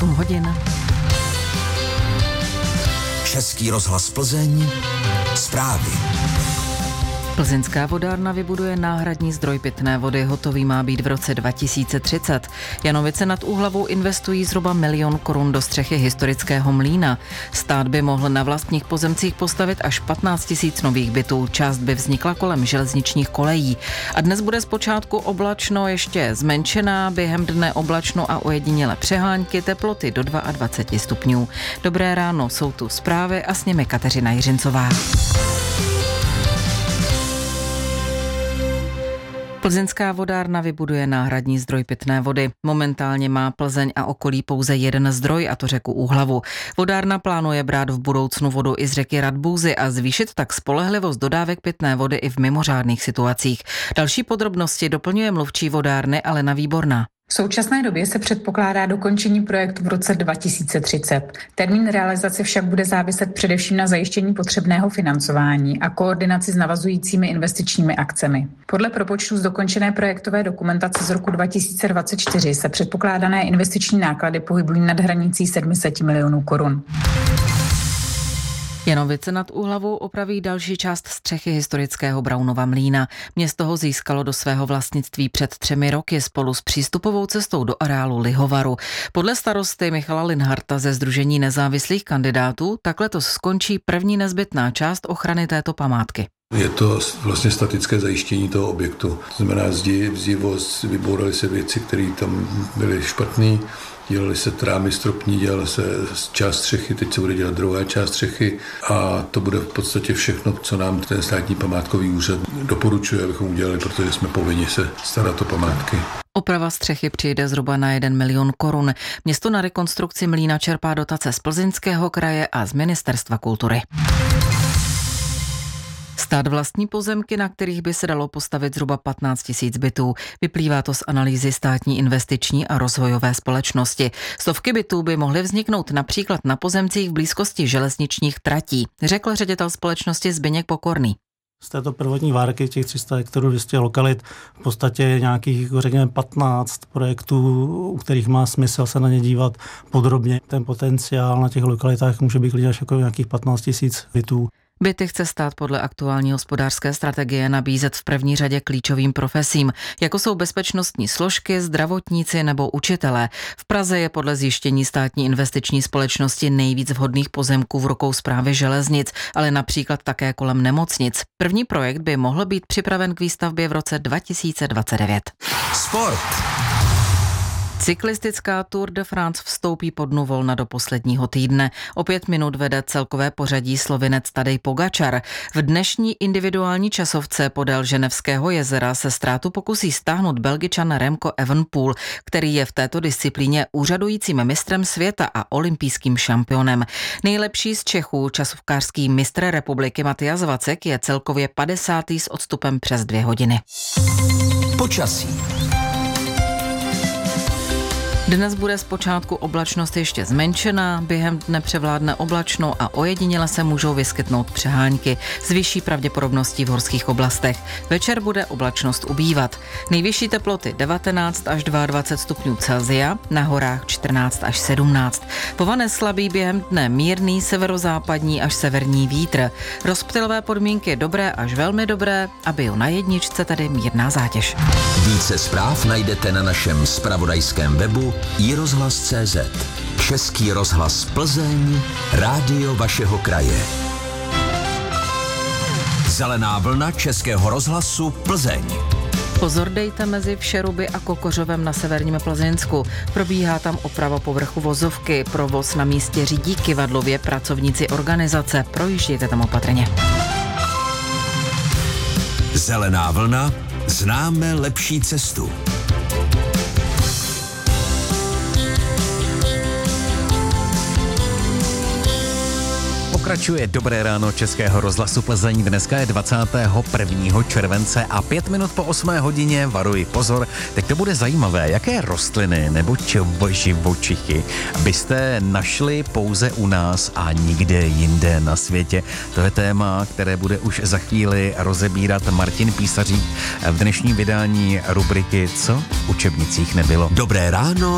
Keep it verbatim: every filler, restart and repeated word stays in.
osm hodin. Český rozhlas Plzeň, zprávy. Plzeňská vodárna vybuduje náhradní zdroj pitné vody, hotový má být v roce dva tisíce třicet. Janovice nad Úhlavou investují zhruba milion korun do střechy historického mlýna. Stát by mohl na vlastních pozemcích postavit až patnáct tisíc nových bytů. Část by vznikla kolem železničních kolejí. A dnes bude zpočátku oblačno, ještě zmenšená, během dne oblačno a ojediněle přehánky, teploty do dvacet dva stupňů. Dobré ráno, jsou tu zprávy a s nimi Kateřina Jiřincová. Plzeňská vodárna vybuduje náhradní zdroj pitné vody. Momentálně má Plzeň a okolí pouze jeden zdroj, a to řeku Úhlavu. Vodárna plánuje brát v budoucnu vodu i z řeky Radbůzy a zvýšit tak spolehlivost dodávek pitné vody i v mimořádných situacích. Další podrobnosti doplňuje mluvčí vodárny Alena Výborná. V současné době se předpokládá dokončení projektu v roce dva tisíce třicet. Termín realizace však bude záviset především na zajištění potřebného financování a koordinaci s navazujícími investičními akcemi. Podle propočtu z dokončené projektové dokumentace z roku dva tisíce dvacet čtyři se předpokládané investiční náklady pohybují nad hranicí sedm set milionů korun. Janovice nad Úhlavou opraví další část střechy historického Braunova mlýna. Město ho získalo do svého vlastnictví před třemi roky spolu s přístupovou cestou do areálu Lihovaru. Podle starosty Michala Linharta ze Sdružení nezávislých kandidátů tak letos skončí první nezbytná část ochrany této památky. Je to vlastně statické zajištění toho objektu. To znamená zdi, vzdivost, vybouraly se věci, které tam byly špatné. Dělaly se trámy stropní, dělala se část střechy, teď se bude dělat druhá část střechy a to bude v podstatě všechno, co nám ten státní památkový úřad doporučuje, abychom udělali, protože jsme povinni se starat o památky. Oprava střechy přijde zhruba na jeden milion korun. Město na rekonstrukci mlýna čerpá dotace z Plzeňského kraje a z Ministerstva kultury. Stát vlastní pozemky, na kterých by se dalo postavit zhruba patnáct tisíc bytů. Vyplývá to z analýzy státní investiční a rozvojové společnosti. Stovky bytů by mohly vzniknout například na pozemcích v blízkosti železničních tratí, řekl ředitel společnosti Zbyněk Pokorný. Z této prvotní várky těch tři sta hektarů, dvě stě lokalit, v podstatě nějakých, řekněme, patnáct projektů, u kterých má smysl se na ně dívat podrobně. Ten potenciál na těch lokalitách může být klidně až jako nějakých patnáct tisíc bytů. Byty chce stát podle aktuální hospodářské strategie nabízet v první řadě klíčovým profesím, jako jsou bezpečnostní složky, zdravotníci nebo učitelé. V Praze je podle zjištění státní investiční společnosti nejvíc vhodných pozemků v rukou Správy železnic, ale například také kolem nemocnic. První projekt by mohl být připraven k výstavbě v roce dva tisíce dvacet devět. Sport. Cyklistická Tour de France vstoupí po dnu volna do posledního týdne. O pět minut vede celkové pořadí Slovinec Tadej Pogačar. V dnešní individuální časovce podél Ženevského jezera se ztrátu pokusí stáhnout Belgičan Remco Evenepoel, který je v této disciplíně úřadujícím mistrem světa a olympijským šampionem. Nejlepší z Čechů, časovkářský mistr republiky Matias Vacek, je celkově padesátý s odstupem přes dvě hodiny. Počasí. Dnes bude zpočátku oblačnost ještě zmenšená, během dne převládne oblačno a ojediněle se můžou vyskytnout přehánky s vyšší pravděpodobností v horských oblastech. Večer bude oblačnost ubývat. Nejvyšší teploty devatenáct až dvacet dva stupňů Celsia, na horách čtrnáct až sedmnáct. Povane slabý během dne mírný severozápadní až severní vítr. Rozptylové podmínky dobré až velmi dobré a bio na jedničce tedy mírná zátěž. Více zpráv najdete na našem zpravodajském webu i rozhlas tečka cé zet. Český rozhlas Plzeň, rádio vašeho kraje. Zelená vlna Českého rozhlasu Plzeň. Pozor dejte mezi Všeruby a Kokořovem na severním Plzeňsku. Probíhá tam oprava povrchu vozovky, provoz na místě řídí kyvadlově pracovníci organizace. Projíždějte tam opatrně. Zelená vlna, známe lepší cestu. Pokračuje Dobré ráno Českého rozhlasu Plzeň. Dneska je dvacátého prvního července a pět minut po osmé hodině. Varuji, pozor, teď to bude zajímavé. Jaké rostliny nebo živočichy byste našli pouze u nás a nikde jinde na světě? To je téma, které bude už za chvíli rozebírat Martin Písařík v dnešním vydání rubriky Co v učebnicích nebylo. Dobré ráno